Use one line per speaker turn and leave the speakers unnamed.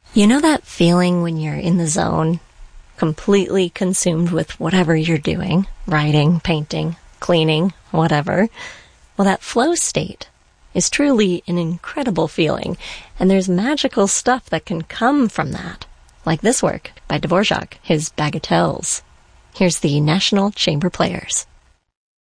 You know that feeling when you're in the zone, completely consumed with whatever you're doing, writing, painting, cleaning, whatever? Well, that flow state is truly an incredible feeling, and there's magical stuff that can come from that, like this work by Dvorak, his Bagatelles. Here's the National Chamber Players.